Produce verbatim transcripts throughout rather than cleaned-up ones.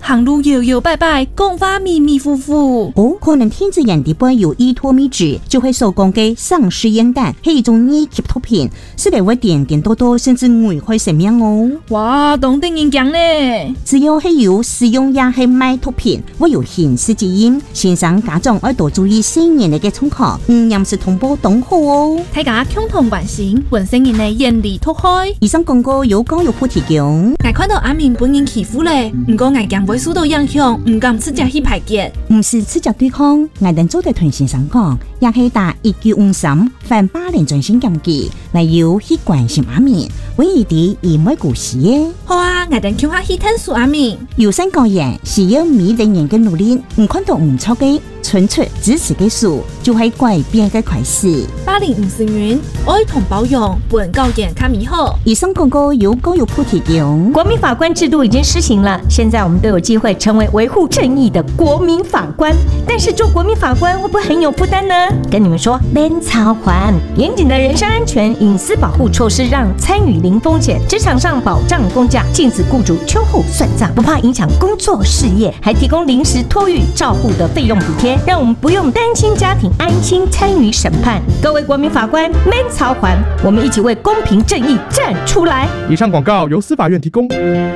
行路摇摇摆摆，讲话迷迷糊糊。 哦，可能天子人哋杯有依托米质，就会手工嘅丧尸烟弹，系一种二级毒品，使嚟会点点多多，甚至危害生命哦。 哇，懂得人讲呢。 只要係有使用也係賣毒品，會有刑事責任。先生家長要多注意細年嘅狀況，唔飲食同步懂好哦。 大家共同關心本身人嘅嚴厲脫開。 以上廣告由教育部提供。 我看到阿明本人欺負咧，唔過我驚會受到影響，唔敢直接去排解。 唔是直接對抗，我等做對同先生講，也係打一九五三反霸凌專線檢舉，嚟要去關心阿明，唯一啲而唔係故事嘅。 好啊，我等叫下去探索阿明。 有三個人是要每零年嘅努力，唔看到唔錯嘅，純粹支持嘅數，就係改變嘅開始。 霸凌唔是冤，愛同包容，本教研較美好。 以上廣告由教育部提供。 國民法官制度已經施行了，現在我們都有機會成為維護正義的國民法官。但是做國民法官會不會很有負擔呢？跟你們說，免操還嚴謹的人身安全、隱私保護措施，讓參與零風險，職場上保障公假，禁止雇主秋後算賬，不怕影響工作事業，還提供臨時托育照護的費用補貼，讓我們不用單親家庭安心參與審判。各位國民法官，免操還，我們一起為公平正義站出來。 以上廣告由司法院提供。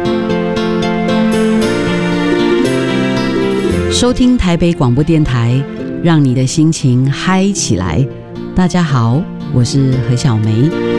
收聽台北廣播電台，讓你的心情嗨起來。大家好，我是何小梅。